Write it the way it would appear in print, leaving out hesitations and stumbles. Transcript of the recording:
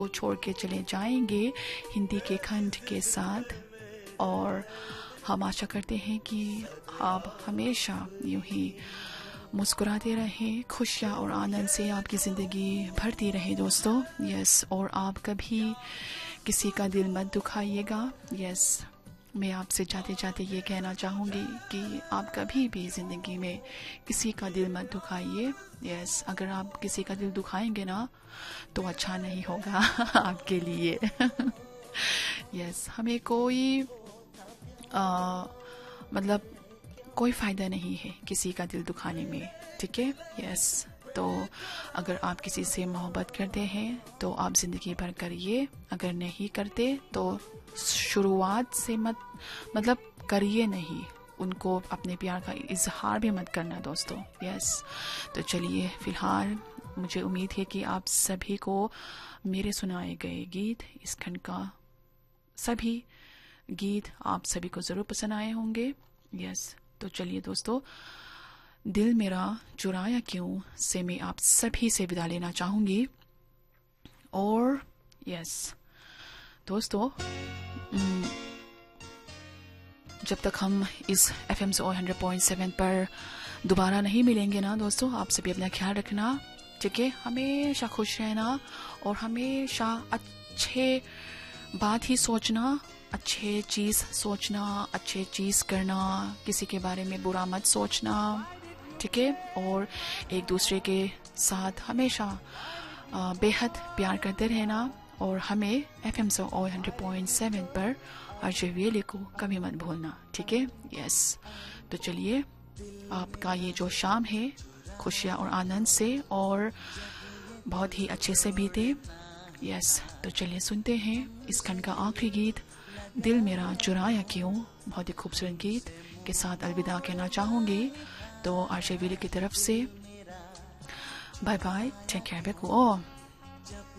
को छोड़ के चले जाएंगे हिंदी के खंड के साथ। और हम आशा करते हैं कि आप हमेशा यूं ही मुस्कुराते रहें, खुशियाँ और आनंद से आपकी ज़िंदगी भरती रहे दोस्तों। यस, और आप कभी किसी का दिल मत दुखाइएगा। यस, मैं आपसे जाते जाते ये कहना चाहूँगी कि आप कभी भी ज़िंदगी में किसी का दिल मत दुखाइए। यस, अगर आप किसी का दिल दुखाएंगे ना तो अच्छा नहीं होगा आपके लिए। यस, हमें कोई मतलब कोई फ़ायदा नहीं है किसी का दिल दुखाने में, ठीक है। यस, तो अगर आप किसी से मोहब्बत करते हैं तो आप ज़िंदगी भर करिए, अगर नहीं करते तो शुरुआत से मतलब करिए नहीं, उनको अपने प्यार का इजहार भी मत करना दोस्तों। यस, तो चलिए, फ़िलहाल मुझे उम्मीद है कि आप सभी को मेरे सुनाए गए गीत, इस खंड का सभी गीत आप सभी को ज़रूर पसंद आए होंगे। यस, तो चलिए दोस्तों, दिल मेरा चुराया क्यों से मैं आप सभी से विदा लेना चाहूँगी। और यस दोस्तों, जब तक हम इस FM 100.7 पर दोबारा नहीं मिलेंगे ना दोस्तों, आप सभी अपना ख्याल रखना, ठीक है। हमेशा खुश रहना और हमेशा अच्छे बात ही सोचना, अच्छे चीज़ सोचना, अच्छे चीज़ करना, किसी के बारे में बुरा मत सोचना, ठीक है। और एक दूसरे के साथ हमेशा बेहद प्यार करते रहना। और हमें FM 100.7 पर आरजे वेले को कभी मत भूलना, ठीक है। यस, तो चलिए, आपका ये जो शाम है खुशियाँ और आनंद से और बहुत ही अच्छे से बीते। यस, तो चलिए सुनते हैं इस खंड का आखिरी गीत, दिल मेरा चुराया क्यों। बहुत ही खूबसूरत गीत के साथ अलविदा कहना चाहूँगी। तो आरजे वेले की तरफ से बाय बाय, टेक केयर,